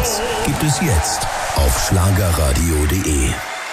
Gibt es jetzt auf schlagerradio.de.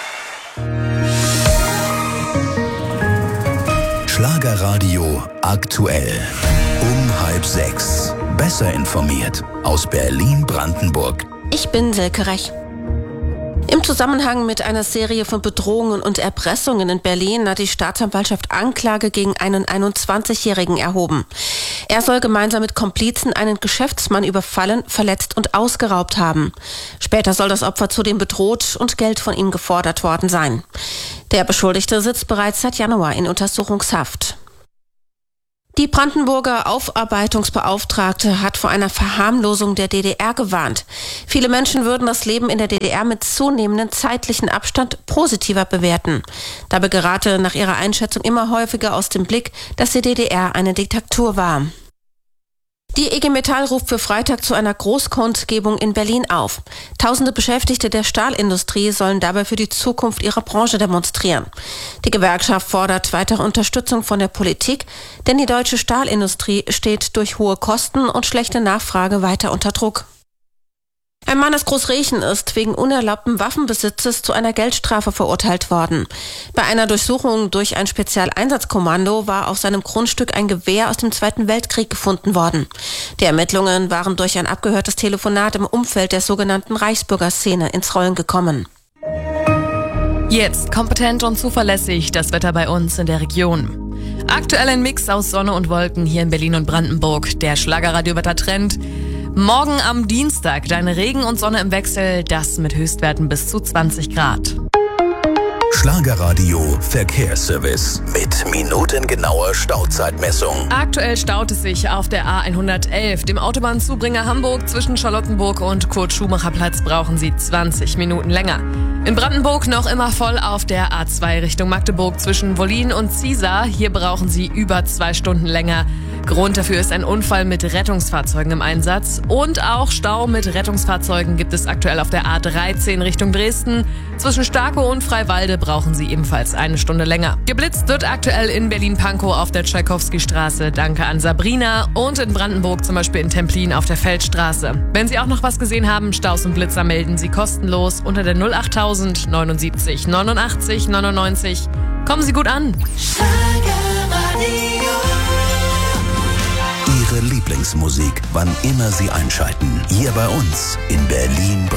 Schlagerradio aktuell. Um 5:30. Besser informiert aus Berlin-Brandenburg. Ich bin Silke Rech. Im Zusammenhang mit einer Serie von Bedrohungen und Erpressungen in Berlin hat die Staatsanwaltschaft Anklage gegen einen 21-Jährigen erhoben. Er soll gemeinsam mit Komplizen einen Geschäftsmann überfallen, verletzt und ausgeraubt haben. Später soll das Opfer zudem bedroht und Geld von ihm gefordert worden sein. Der Beschuldigte sitzt bereits seit Januar in Untersuchungshaft. Die Brandenburger Aufarbeitungsbeauftragte hat vor einer Verharmlosung der DDR gewarnt. Viele Menschen würden das Leben in der DDR mit zunehmendem zeitlichen Abstand positiver bewerten. Dabei gerate nach ihrer Einschätzung immer häufiger aus dem Blick, dass die DDR eine Diktatur war. Die IG Metall ruft für Freitag zu einer Großkundgebung in Berlin auf. Tausende Beschäftigte der Stahlindustrie sollen dabei für die Zukunft ihrer Branche demonstrieren. Die Gewerkschaft fordert weitere Unterstützung von der Politik, denn die deutsche Stahlindustrie steht durch hohe Kosten und schlechte Nachfrage weiter unter Druck. Ein Mann aus Großrechen ist wegen unerlaubten Waffenbesitzes zu einer Geldstrafe verurteilt worden. Bei einer Durchsuchung durch ein Spezialeinsatzkommando war auf seinem Grundstück ein Gewehr aus dem Zweiten Weltkrieg gefunden worden. Die Ermittlungen waren durch ein abgehörtes Telefonat im Umfeld der sogenannten Reichsbürgerszene ins Rollen gekommen. Jetzt kompetent und zuverlässig das Wetter bei uns in der Region. Aktuell ein Mix aus Sonne und Wolken hier in Berlin und Brandenburg. Der Schlagerradio-Wettertrend. Morgen am Dienstag dann Regen und Sonne im Wechsel, das mit Höchstwerten bis zu 20 Grad. Schlagerradio Verkehrsservice mit minutengenauer Stauzeitmessung. Aktuell staut es sich auf der A111, dem Autobahnzubringer Hamburg. Zwischen Charlottenburg und Kurt-Schumacher-Platz brauchen Sie 20 Minuten länger. In Brandenburg noch immer voll auf der A2 Richtung Magdeburg zwischen Wollin und Ziesar. Hier brauchen Sie über 2 Stunden länger. Grund dafür ist ein Unfall mit Rettungsfahrzeugen im Einsatz. Und auch Stau mit Rettungsfahrzeugen gibt es aktuell auf der A13 Richtung Dresden. Zwischen Starkow und Freiwalde brauchen Sie ebenfalls 1 Stunde länger. Geblitzt wird aktuell in Berlin-Pankow auf der Tschaikowski-Straße. Danke an Sabrina. Und in Brandenburg zum Beispiel in Templin auf der Feldstraße. Wenn Sie auch noch was gesehen haben, Staus und Blitzer melden Sie kostenlos unter der 08000 79 89 99. Kommen Sie gut an. Ihre Lieblingsmusik, wann immer Sie einschalten. Hier bei uns in Berlin.